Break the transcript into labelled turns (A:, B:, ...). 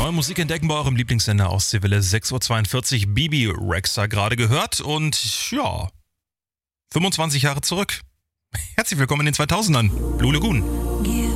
A: Neue Musik entdecken bei eurem Lieblingssender Ostseewelle 6.42 Uhr. Bibi Rexha gerade gehört und ja, 25 Jahre zurück. Herzlich willkommen in den 2000ern. Blue Lagoon.